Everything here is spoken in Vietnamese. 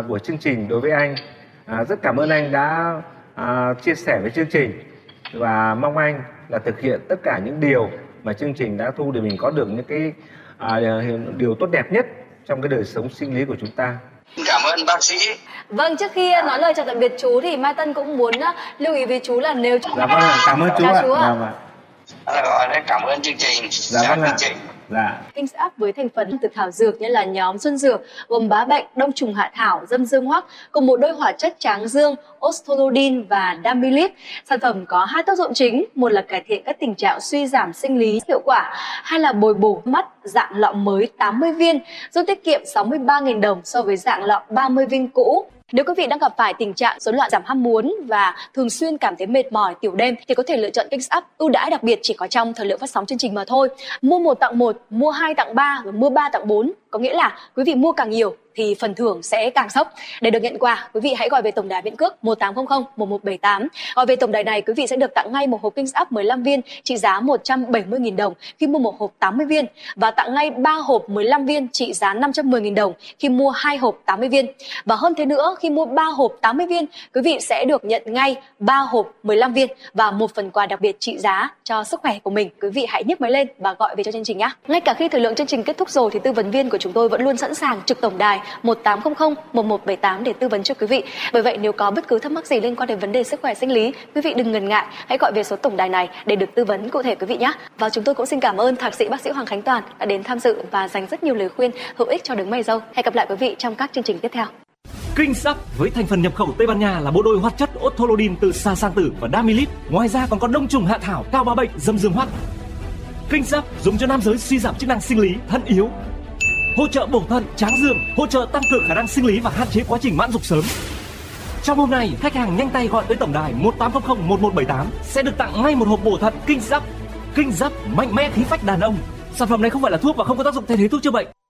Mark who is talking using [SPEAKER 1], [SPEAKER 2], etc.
[SPEAKER 1] của chương trình đối với anh. Rất cảm ơn anh đã chia sẻ với chương trình và mong anh là thực hiện tất cả những điều mà chương trình đã thu để mình có được những cái điều tốt đẹp nhất trong cái đời sống sinh lý của chúng ta.
[SPEAKER 2] Cảm ơn bác sĩ.
[SPEAKER 3] Vâng, trước khi nói lời chào tạm biệt chú thì Mai Tân cũng muốn lưu ý với chú là nếu...
[SPEAKER 1] Dạ vâng ạ, cảm ơn chú ạ.
[SPEAKER 2] Rồi, cảm ơn chương trình.
[SPEAKER 1] Dạ vâng ạ.
[SPEAKER 3] Kinh Up với thành phần từ thảo dược như là nhóm xuân dược gồm bá bệnh, đông trùng hạ thảo, dâm dương hoắc cùng một đôi hỏa chất tráng dương Ostolodin và Damilit. Sản phẩm có 2 tác dụng chính, một là cải thiện các tình trạng suy giảm sinh lý hiệu quả, hai là bồi bổ mắt dạng lọ mới 80 viên, giúp tiết kiệm 63.000 đồng so với dạng lọ 30 viên cũ. Nếu quý vị đang gặp phải tình trạng rối loạn giảm ham muốn và thường xuyên cảm thấy mệt mỏi tiểu đêm thì có thể lựa chọn Kings Up ưu đãi đặc biệt chỉ có trong thời lượng phát sóng chương trình mà thôi. Mua 1 tặng 1, mua 2 tặng 3 và mua 3 tặng 4. Có nghĩa là quý vị mua càng nhiều thì phần thưởng sẽ càng sốc. Để được nhận quà, quý vị hãy gọi về tổng đài Viễn Cước 1800 1178. Gọi về tổng đài này, quý vị sẽ được tặng ngay một hộp Kings Up 15 viên trị giá 170.000 đồng khi mua một hộp 80 viên và tặng ngay 3 hộp 15 viên trị giá 510.000 đồng khi mua 2 hộp 80 viên. Và hơn thế nữa, khi mua 3 hộp 80 viên, quý vị sẽ được nhận ngay 3 hộp 15 viên và một phần quà đặc biệt trị giá cho sức khỏe của mình. Quý vị hãy nhấc máy lên và gọi về cho chương trình nhé. Ngay cả khi thời lượng chương trình kết thúc rồi thì tư vấn viên của chúng tôi vẫn luôn sẵn sàng trực tổng đài 1800 1178 để tư vấn cho quý vị. Bởi vậy nếu có bất cứ thắc mắc gì liên quan đến vấn đề sức khỏe sinh lý, quý vị đừng ngần ngại, hãy gọi về số tổng đài này để được tư vấn cụ thể quý vị nhé. Và chúng tôi cũng xin cảm ơn thạc sĩ bác sĩ Hoàng Khánh Toàn đã đến tham dự và dành rất nhiều lời khuyên hữu ích cho đứng mày râu. Hẹn gặp lại quý vị trong các chương trình tiếp theo.
[SPEAKER 4] Kings Up với thành phần nhập khẩu Tây Ban Nha là bộ đôi hoạt chất Ostolodin từ sa sang tử và Damilit. Ngoài ra còn có đông trùng hạ thảo, cao bá bệnh, dâm dương hoắc. Kings Up dùng cho nam giới suy giảm chức năng sinh lý, thận yếu, hỗ trợ bổ thận, tráng dương, hỗ trợ tăng cường khả năng sinh lý và hạn chế quá trình mãn dục sớm. Trong hôm nay, khách hàng nhanh tay gọi tới tổng đài 1800 1178 sẽ được tặng ngay một hộp bổ thận Kings Up. Kings Up mạnh mẽ khí phách đàn ông. Sản phẩm này không phải là thuốc và không có tác dụng thay thế thuốc chữa bệnh.